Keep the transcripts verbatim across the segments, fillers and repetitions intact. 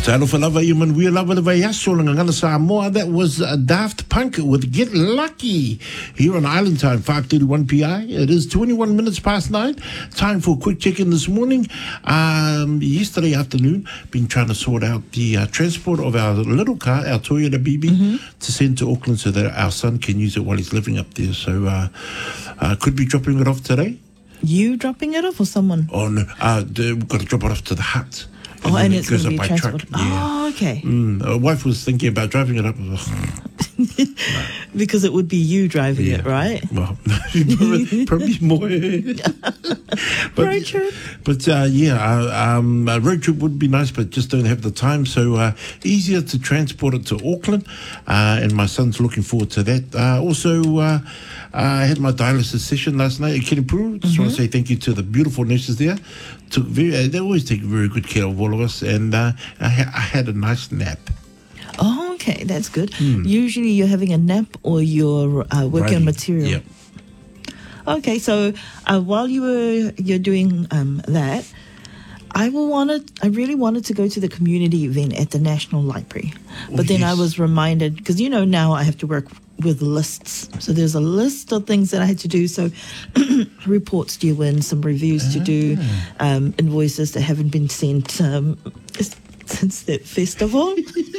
Talo Falava Iman, we love the Vayaso and Ngana Samoa. That was a Daft Punk with Get Lucky here on Island Time, five thirty-one P I. It is twenty-one minutes past nine. Time for a quick check in this morning. Um, yesterday afternoon, been trying to sort out the uh, transport of our little car, our Toyota B B, mm-hmm. to send to Auckland so that our son can use it while he's living up there. So, uh, uh, could be dropping it off today. You dropping it off or someone? Oh, no. Uh, the, we've got to drop it off to the hut. And oh, and it it's going to be transported. Yeah. Oh, okay. Mm, our wife was thinking about driving it up. No. Because it would be you driving yeah. it, right? Well, probably, probably more. but, road trip. But, uh, yeah, uh, um, a road trip would be nice, but just don't have the time. So, uh, easier to transport it to Auckland. Uh, and my son's looking forward to that. Uh, also, uh, I had my dialysis session last night at Kiripuru. Just mm-hmm. want to say thank you to the beautiful nurses there. Took very, uh, they always take very good care of all of us. And uh, I, ha- I had a nice nap. Oh, okay, that's good. Hmm. Usually you're having a nap or you're uh, working on material. Yep. Okay, so uh, while you were you're doing um, that, I will wanted I really wanted to go to the community event at the National Library, but oh, then yes. I was reminded because you know now I have to work with lists, so there's a list of things that I had to do. So reports due in, some reviews ah. to do, um, invoices that haven't been sent um, since that festival.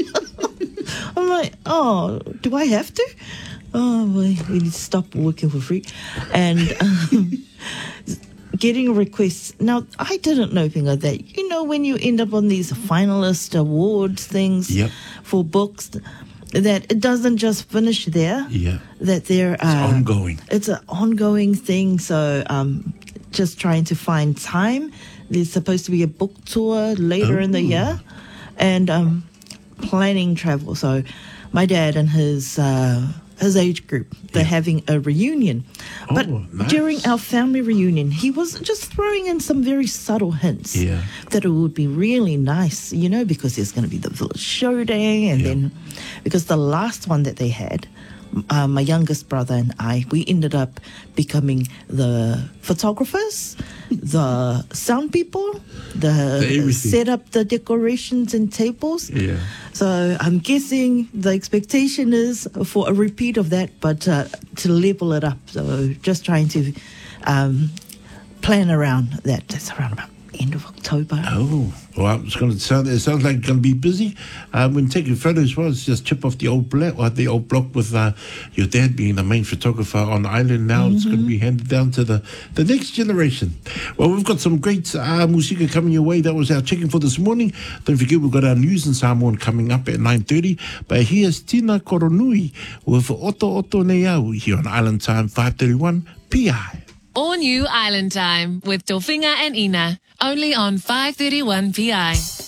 I'm like, oh, do I have to? Oh, we, we need to stop working for free. And um, getting requests. Now, I didn't know things like that. You know, when you end up on these finalist awards things yep. for books, that it doesn't just finish there. Yeah. That there are... It's ongoing. It's an ongoing thing. So um, just trying to find time. There's supposed to be a book tour later oh. in the year. And... um. planning travel. So my dad and his uh, his age group, they're yeah. having a reunion. Oh, but nice. During our family reunion, he was just throwing in some very subtle hints yeah. that it would be really nice, you know, because there's going to be the village show day. And yeah. then because the last one that they had, uh, my youngest brother and I, we ended up becoming the photographers, the sound people, the, the set up the decorations and tables. Yeah. So I'm guessing the expectation is for a repeat of that, but uh, to level it up. So just trying to um, plan around that. That's around about end of October. Oh, well, it's going to sound. It sounds like it's going to be busy. Um, when taking photos, well, it's just chip off the old block, or the old block with uh, your dad being the main photographer on the island. Now mm-hmm. it's going to be handed down to the, the next generation. Well, we've got some great uh, musika coming your way. That was our checking for this morning. Don't forget, we've got our news in Samoan coming up at nine thirty. But here's Tina Koronui with Oto Oto Neau here on Island Time, five thirty-one P I. All new Island Time with Dolfinga and Ina. Only on five thirty-one P I.